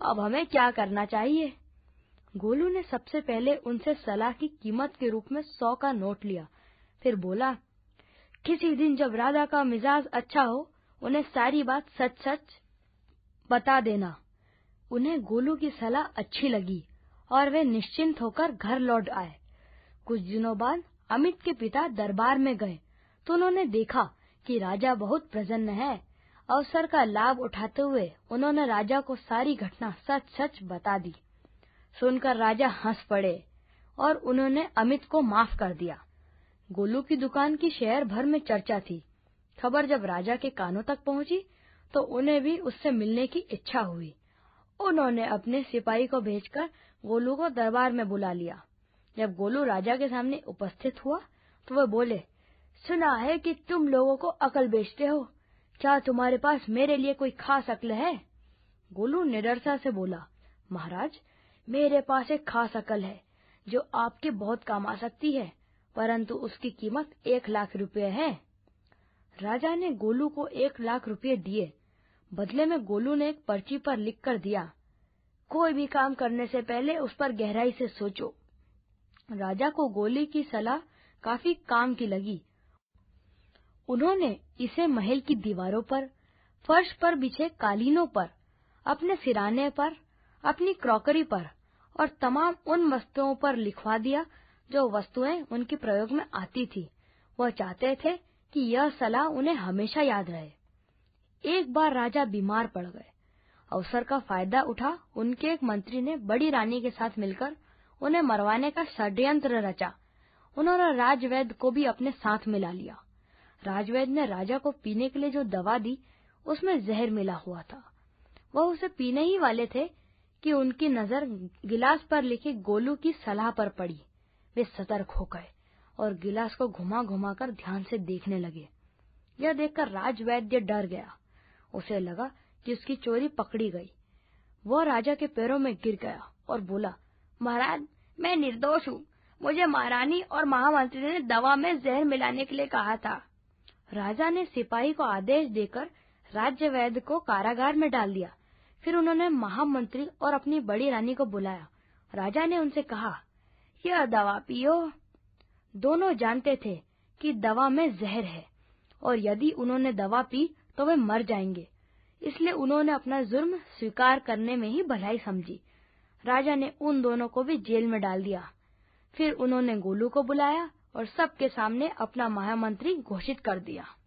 अब हमें क्या करना चाहिए? गोलू ने सबसे पहले उनसे सलाह की कीमत के रूप में 100 का नोट लिया। फिर बोला, किसी दिन जब राधा का मिजाज अच्छा हो, उन्हें सारी बात सच सच बता देना। उन्हें गोलू की सलाह अच्छी लगी और वे निश्चिंत होकर घर लौट आए। कुछ दिनों बाद अमित के पिता दरबार में गए तो उन्होंने देखा कि राजा बहुत प्रसन्न है। अवसर का लाभ उठाते हुए उन्होंने राजा को सारी घटना सच सच बता दी। सुनकर राजा हंस पड़े और उन्होंने अमित को माफ कर दिया। गोलू की दुकान की शहर भर में चर्चा थी। खबर जब राजा के कानों तक पहुंची तो उन्हें भी उससे मिलने की इच्छा हुई। उन्होंने अपने सिपाही को भेजकर गोलू को दरबार में बुला लिया। जब गोलू राजा के सामने उपस्थित हुआ तो वह बोले, सुना है कि तुम लोगों को अकल बेचते हो। क्या तुम्हारे पास मेरे लिए कोई खास अक्ल है? गोलू निडरता से बोला, महाराज, मेरे पास एक खास अकल है जो आपके बहुत काम आ सकती है, परंतु उसकी कीमत 1 लाख रुपए है। राजा ने गोलू को 1 लाख रुपए दिए। बदले में गोलू ने एक पर्ची पर लिख कर दिया, कोई भी काम करने से पहले उस पर गहराई से सोचो। राजा को गोली की सलाह काफी काम की लगी। उन्होंने इसे महल की दीवारों पर, फर्श पर बिछे कालीनों पर, अपने सिराने पर, अपनी क्रॉकरी पर और तमाम उन वस्तुओं पर लिखवा दिया जो वस्तुएं उनके प्रयोग में आती थी। वह चाहते थे कि यह सलाह उन्हें हमेशा याद रहे। एक बार राजा बीमार पड़ गए। अवसर का फायदा उठा उनके एक मंत्री ने बड़ी रानी के साथ मिलकर उन्हें मरवाने का षड्यंत्र रचा। उन्होंने राजवैद्य को भी अपने साथ मिला लिया। राजवैद्य ने राजा को पीने के लिए जो दवा दी उसमें जहर मिला हुआ था। वह उसे पीने ही वाले थे कि उनकी नजर गिलास पर लिखी गोलू की सलाह पर पड़ी। वे सतर्क हो गए और गिलास को घुमा घुमा कर ध्यान से देखने लगे। यह देखकर राजवैद्य डर गया। उसे लगा कि उसकी चोरी पकड़ी गई। वह राजा के पैरों में गिर गया और बोला, महाराज, मैं निर्दोष हूँ। मुझे महारानी और महामंत्री ने दवा में जहर मिलाने के लिए कहा था। राजा ने सिपाही को आदेश देकर राज्यवैद्य को कारागार में डाल दिया। फिर उन्होंने महामंत्री और अपनी बड़ी रानी को बुलाया। राजा ने उनसे कहा, यह दवा पियो। दोनों जानते थे कि दवा में जहर है और यदि उन्होंने दवा पी तो वे मर जाएंगे। इसलिए उन्होंने अपना जुर्म स्वीकार करने में ही भलाई समझी। राजा ने उन दोनों को भी जेल में डाल दिया। फिर उन्होंने गोलू को बुलाया और सबके सामने अपना महामंत्री घोषित कर दिया।